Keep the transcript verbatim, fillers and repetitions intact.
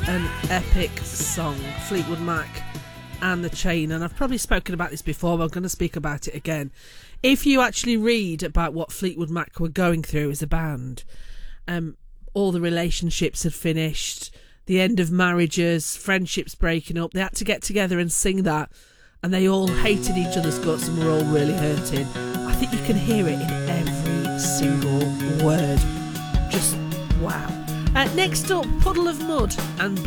an epic song, Fleetwood Mac and The Chain, and I've probably spoken about this before, but I'm going to speak about it again. If you actually read about what Fleetwood Mac were going through as a band, um, all the relationships had finished, the end of marriages, friendships breaking up, they had to get together and sing that, and they all hated each other's guts and were all really hurting. I think you can hear it in every single word. Just wow. Uh, next up, Puddle of Mud and